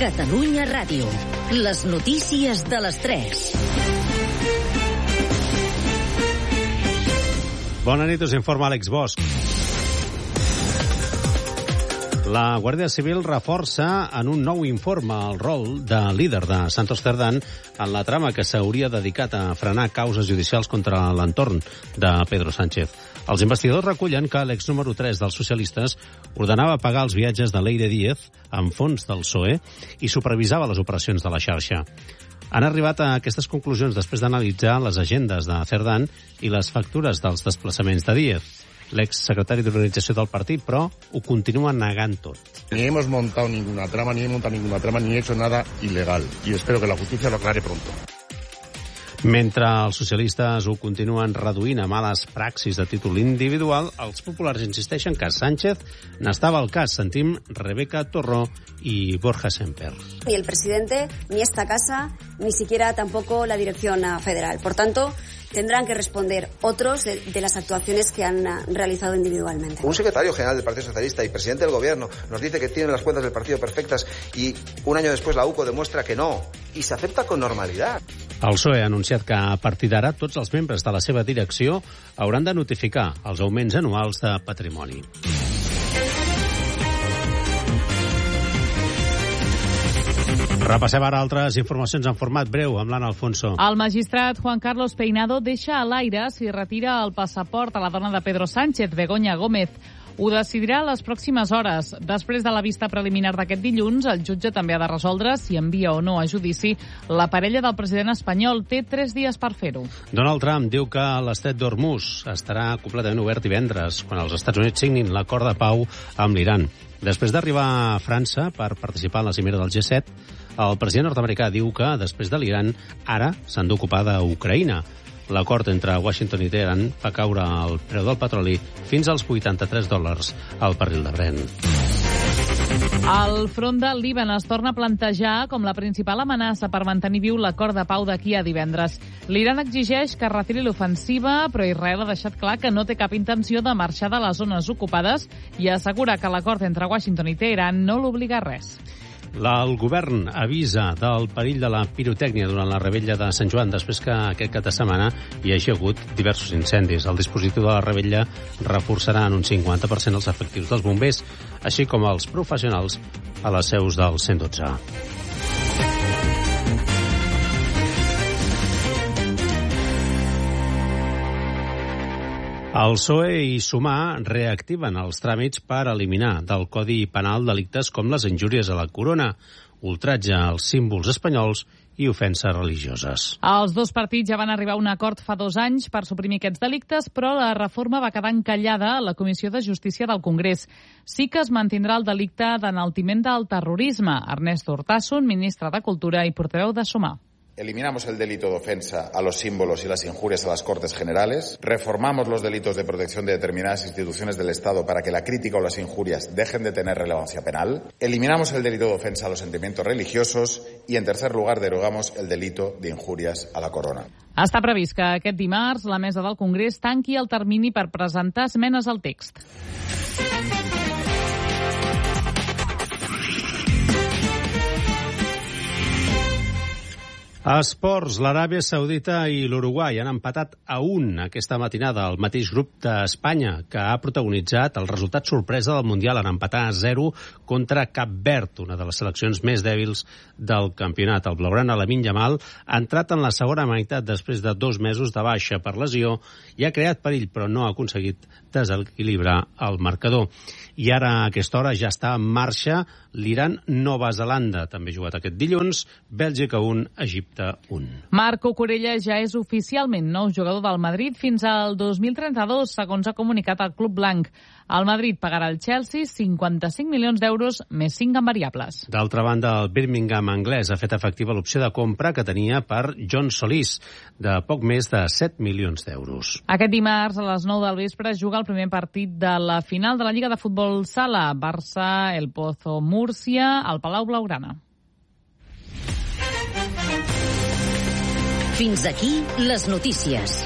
Catalunya Ràdio. Les notícies de les 3. Bona nit, us informa Àlex Bosch. La Guàrdia Civil reforça en un nou informe el rol de líder de Santos Cerdán en la trama que s'hauria dedicat a frenar causes judicials contra l'entorn de Pedro Sánchez. Els investigadors recullen que l'ex número 3 dels socialistes ordenava pagar els viatges de Leire Díez amb fons del PSOE i supervisava les operacions de la xarxa. Han arribat a aquestes conclusions després d'analitzar les agendes de Cerdán i les factures dels desplaçaments de Díez. L'exsecretari d'Organització del partit, però, ho continua negant tot. Ni hemos montado ninguna trama, ni he hecho nada ilegal. Y espero que la justicia lo aclare pronto. Mentre els socialistes ho continuen reduint a males praxis de títol individual, els populars insisteixen que Sánchez n'estava al cas. Sentim Rebeca Torró y Borja Semper. Ni el presidente, ni esta casa, ni siquiera tampoco la dirección federal. Por tanto, tendrán que responder otros de las actuaciones que han realizado individualmente. Un secretario general del Partido Socialista y presidente del Gobierno nos dice que tienen las cuentas del partido perfectas y un año después la UCO demuestra que no y se acepta con normalidad. El PSOE ha anunciat que a partir d'ara tots els membres de la seva direcció hauran de notificar els augments anuals de patrimoni. Repassem ara altres informacions en format breu amb l'Anna Alfonso. El magistrat Juan Carlos Peinado deixa a l'aire si retira el passaport a la dona de Pedro Sánchez, Begoña Gómez. Ho decidirà a les pròximes hores. Després de la vista preliminar d'aquest dilluns, el jutge també ha de resoldre si envia o no a judici la parella del president espanyol. Té 3 dies per fer-ho. Donald Trump diu que l'estret d'Hormuz estarà completament obert divendres, quan els Estats Units signin l'acord de pau amb l'Iran. Després d'arribar a França per participar en la cimera del G7, el president nord-americà diu que, després de l'Iran, ara s'han d'ocupar d'Ucraïna. L'acord entre Washington i Teheran fa caure el preu del petroli fins als $83 al barril de Brent. El front del Líban es torna a plantejar com la principal amenaça per mantenir viu l'acord de pau d'aquí a divendres. L'Iran exigeix que retiri l'ofensiva, però Israel ha deixat clar que no té cap intenció de marxar de les zones ocupades i assegura que l'acord entre Washington i Teheran no l'obliga a res. El govern avisa del perill de la pirotècnia durant la revetlla de Sant Joan després que aquest cap de setmana hi hagi hagut diversos incendis. El dispositiu de la revetlla reforçarà en un 50% els efectius dels bombers, així com els professionals a les seus del 112. El PSOE i Sumar reactiven els tràmits per eliminar del Codi Penal delictes com les injúries a la corona, ultratge als símbols espanyols i ofenses religioses. Els dos partits ja van arribar a un acord fa 2 anys per suprimir aquests delictes, però la reforma va quedar encallada a la Comissió de Justícia del Congrés. Sí que es mantindrà el delicte d'enaltiment del terrorisme. Ernesto Urtasun, ministre de Cultura i portaveu de Sumar. Eliminamos el delito de ofensa a los símbolos y las injurias a las Cortes Generales. Reformamos los delitos de protección de determinadas instituciones del Estado para que la crítica o las injurias dejen de tener relevancia penal. Eliminamos el delito de ofensa a los sentimientos religiosos y, en tercer lugar, derogamos el delito de injurias a la corona. Està previst que aquest dimarts la mesa del Congrés tanqui el termini per presentar esmenes al text. A esports, l'Aràbia Saudita i l'Uruguai han empatat a 1 aquesta matinada. El mateix grup d'Espanya, que ha protagonitzat el resultat sorpresa del Mundial en empatar a 0 contra Cap Verd, una de les seleccions més dèbils del campionat. El blaugrana Lamine Yamal ha entrat en la segona meitat després de 2 mesos de baixa per lesió i ha creat perill, però no ha aconseguit desequilibrar el marcador. I ara, a aquesta hora, ja està en marxa l'Iran-Nova Zelanda. També ha jugat aquest dilluns, Bèlgica 1, Egipte 1. Marc Cucurella ja és oficialment nou jugador del Madrid fins al 2032, segons ha comunicat el club blanc. El Madrid pagarà al Chelsea 55 milions d'euros més 5 en variables. D'altra banda, el Birmingham anglès ha fet efectiva l'opció de compra que tenia per John Solís, de poc més de 7 milions d'euros. Aquest dimarts, a les 9 del vespre, es juga el primer partit de la final de la Lliga de Futbol Sala. Barça, El Pozo, Múrcia, al Palau Blaugrana. Fins aquí les notícies.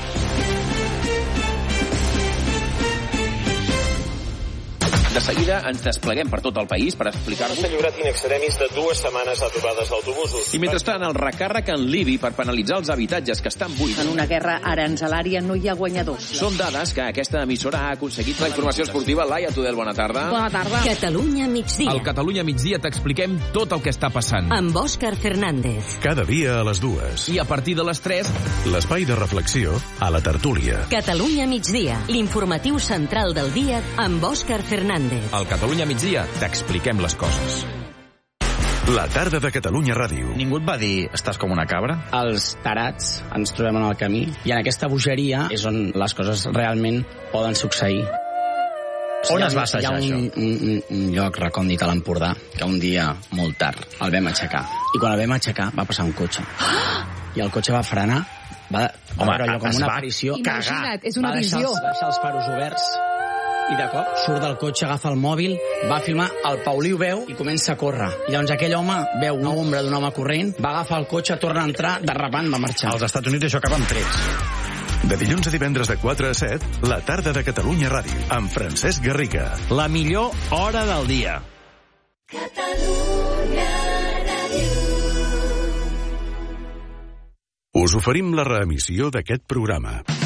De seguida ens despleguem per tot el país per explicar-vos... S'ha lliurat in extremis de 2 setmanes aturades d'autobusos. I mentrestant, el recàrrec en l'IBI per penalitzar els habitatges que estan buits. En una guerra aranzelària no hi ha guanyadors. Són dades que aquesta emissora ha aconseguit. La informació esportiva, Laia Tudel, bona tarda. Bona tarda. Catalunya migdia. Al Catalunya migdia t'expliquem tot el que està passant. Amb Òscar Fernández. Cada dia a les 2. I a partir de les 3... L'espai de reflexió a la tertúlia. Catalunya migdia. L'informatiu central del dia amb Òscar Fernández. Al Catalunya migdia t'expliquem les coses. La tarda de Catalunya Ràdio. Ningú et va dir, estàs com una cabra? Els tarats ens trobem en el camí i en aquesta bogeria és on les coses realment poden succeir. On es va assajar això? Hi ha un lloc recòndit a l'Empordà que un dia, molt tard, el vam aixecar. I quan el vam aixecar va passar un cotxe. I el cotxe va frenar, va veure allò com una aparició. Imagina't, és una visió. Va deixar els faros oberts i de cop surt del cotxe, agafa el mòbil, va filmar, el Paulí ho veu i comença a córrer. I llavors aquell home veu una ombra d'un home corrent, va agafar el cotxe, torna a entrar, de repent va marxar. Als Estats Units això acaba amb trets. De dilluns a divendres de 4 a 7, la tarda de Catalunya Ràdio, amb Francesc Garriga. La millor hora del dia. Catalunya Ràdio. Us oferim la reemissió d'aquest programa.